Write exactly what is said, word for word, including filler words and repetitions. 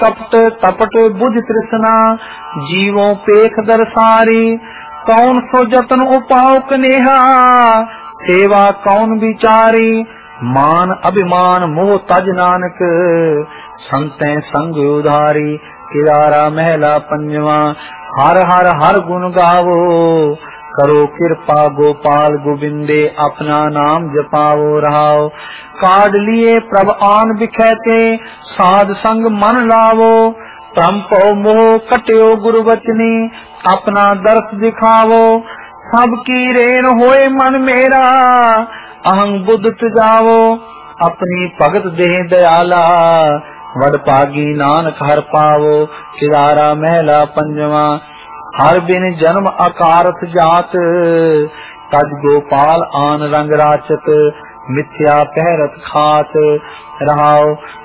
कपट तपट बुझ तृष्णा जीवों पेख दरसारी। कौन सो जतन उपाओ कनेहा सेवा कौन विचारी। मान अभिमान मोह तज नानक संतें संग उधारी। किरारा महला पंजवा। हर हर हर गुण गावो करो कृपा गोपाल गोविंदे अपना नाम जपावो रहाओ। काढ़ लिए प्रभ आन बिखैते साध संग मन लावो। तंपो मोह कट्यो गुरु वचनी अपना दर्श दिखावो। सबकी रेण होए मन मेरा अहं बुद्ध जावो। अपनी भगत देह दयाला वड पागी नानक हर पावो। किरारा महला पंजवा। हर बिन जन्म अकारथ जात तज गोपाल आन रंग राचत। मिथ्या पहरत खात रहाओ।